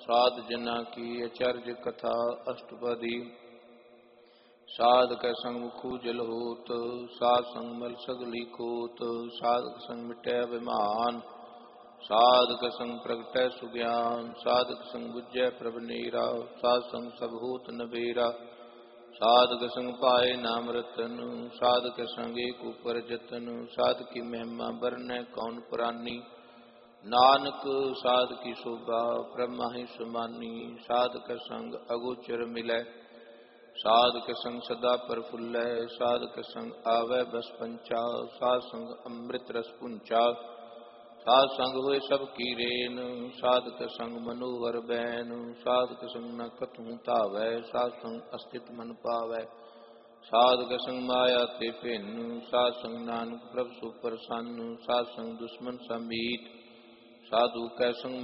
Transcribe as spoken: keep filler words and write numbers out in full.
साध जना की अचर्य कथा अष्टपदी। साध कै संग मुखू जल होत, साध संग मल सगली कोत। साध संग मिटै अभिमान, साध कै संग प्रगटै सुज्ञान। साध संग बुझै प्रभ नीरा, साध संग सब होत नबेरा। साध कै संग पाए नाम रतन, साध कै संग एक ऊपर जतन। साध की महिमा बरनै कौन पुरानी, नानक साध की शोभा ब्रह्मा ही सुमानी। साध कै संग अगोचर मिलै, साध कै संग सदा प्रफुल्लै। साध कै संग आवै बस पंचा, साध संग अमृत रस पुंचा। साध संग होए सब की रेन, साध कै संग मनोहर बैन। साध कै संग न कतहु धावै, साध संग अस्तित मन पावै। साध कै संग माया ते भिन्न, साध संग नानक प्रभ सु प्रसन्न। साध संग दुश्मन समीत, साधु कै संग